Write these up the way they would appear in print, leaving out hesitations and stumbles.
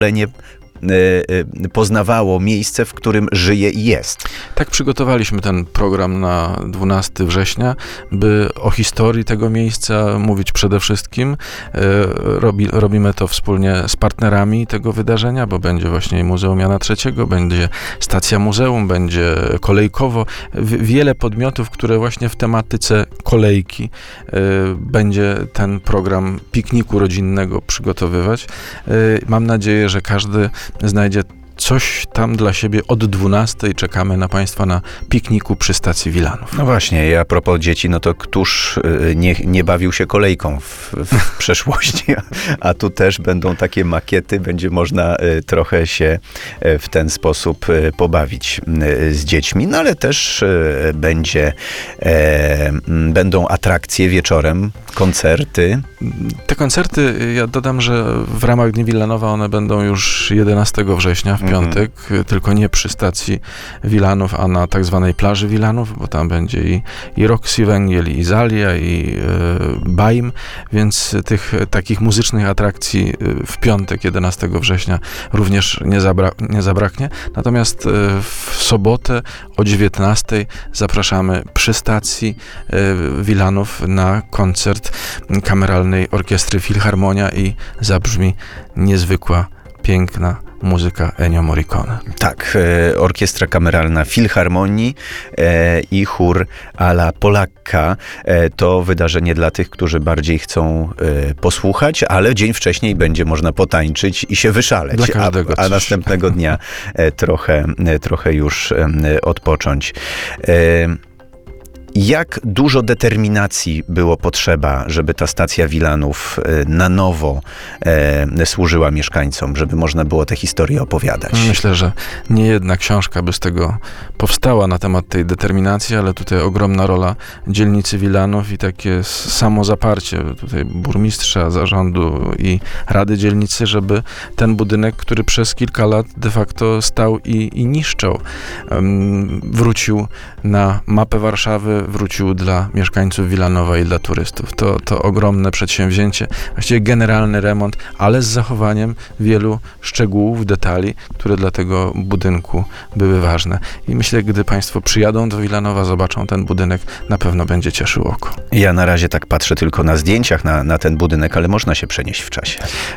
pokolenie poznawało miejsce, w którym żyje i jest. Tak przygotowaliśmy ten program na 12 września, by o historii tego miejsca mówić przede wszystkim. Robimy to wspólnie z partnerami tego wydarzenia, bo będzie właśnie Muzeum Jana III, będzie stacja muzeum, będzie kolejkowo. Wiele podmiotów, które właśnie w tematyce kolejki będzie ten program pikniku rodzinnego przygotowywać. Mam nadzieję, że każdy znajdzie coś tam dla siebie od 12. Czekamy na Państwa na pikniku przy stacji Wilanów. No właśnie, a propos dzieci, no to któż nie bawił się kolejką w przeszłości, a tu też będą takie makiety, będzie można trochę się w ten sposób pobawić z dziećmi, no ale też będą atrakcje wieczorem, koncerty. Te koncerty, ja dodam, że w ramach Dni Wilanowa one będą już 11 września, w piątek, tylko nie przy stacji Wilanów, a na tak zwanej plaży Wilanów, bo tam będzie i Roxy Węgiel, i Zalia, i Baim, więc tych takich muzycznych atrakcji w piątek, 11 września również nie zabraknie. Natomiast w sobotę o 19 zapraszamy przy stacji Wilanów na koncert Kameralnej Orkiestry Filharmonia i zabrzmi niezwykła, piękna muzyka Ennio Morricone. Tak, orkiestra kameralna Filharmonii i chór alla Polacca. To wydarzenie dla tych, którzy bardziej chcą posłuchać, ale dzień wcześniej będzie można potańczyć i się wyszaleć, dla każdego a następnego dnia trochę już odpocząć. Jak dużo determinacji było potrzeba, żeby ta stacja Wilanów na nowo służyła mieszkańcom, żeby można było te historie opowiadać? Myślę, że nie jedna książka by z tego powstała na temat tej determinacji, ale tutaj ogromna rola dzielnicy Wilanów i takie samozaparcie tutaj burmistrza, zarządu i Rady Dzielnicy, żeby ten budynek, który przez kilka lat de facto stał i niszczał, wrócił na mapę Warszawy, wrócił dla mieszkańców Wilanowa i dla turystów. To ogromne przedsięwzięcie, właściwie generalny remont, ale z zachowaniem wielu szczegółów, detali, które dla tego budynku były ważne. I myślę, gdy Państwo przyjadą do Wilanowa, zobaczą ten budynek, na pewno będzie cieszył oko. Ja na razie tak patrzę tylko na zdjęciach na ten budynek, ale można się przenieść w czasie.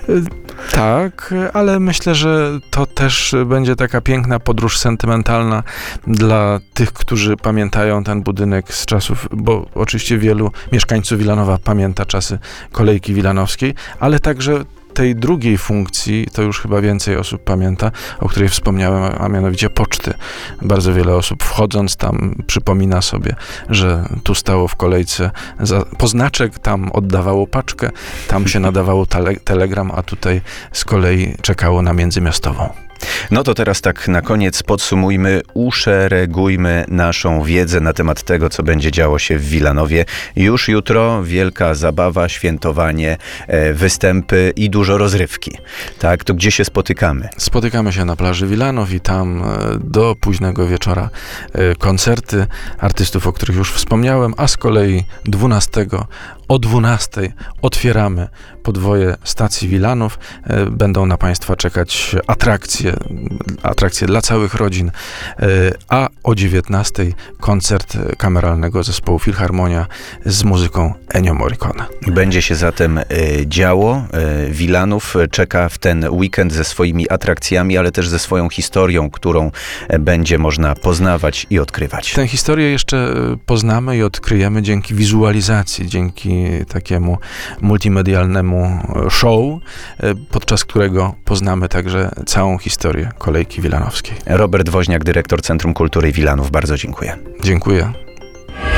Tak, ale myślę, że to też będzie taka piękna podróż sentymentalna dla tych, którzy pamiętają ten budynek z czasów, bo oczywiście wielu mieszkańców Wilanowa pamięta czasy kolejki wilanowskiej, ale także tej drugiej funkcji, to już chyba więcej osób pamięta, o której wspomniałem, a mianowicie poczty. Bardzo wiele osób wchodząc tam przypomina sobie, że tu stało w kolejce po znaczek, tam oddawało paczkę, tam się nadawało telegram, a tutaj z kolei czekało na międzymiastową. No to teraz tak na koniec podsumujmy, uszeregujmy naszą wiedzę na temat tego, co będzie działo się w Wilanowie. Już jutro wielka zabawa, świętowanie, występy i dużo rozrywki. Tak, to gdzie się spotykamy? Spotykamy się na plaży Wilanów i tam do późnego wieczora koncerty artystów, o których już wspomniałem, a z kolei 12 o 12 otwieramy podwoje stacji Wilanów. Będą na Państwa czekać atrakcje dla całych rodzin, a o 19 koncert kameralnego zespołu Filharmonia z muzyką Ennio Morricone. Będzie się zatem działo. Wilanów czeka w ten weekend ze swoimi atrakcjami, ale też ze swoją historią, którą będzie można poznawać i odkrywać. Tę historię jeszcze poznamy i odkryjemy dzięki wizualizacji, dzięki takiemu multimedialnemu show, podczas którego poznamy także całą historię kolejki wilanowskiej. Robert Woźniak, dyrektor Centrum Kultury Wilanów. Bardzo dziękuję. Dziękuję.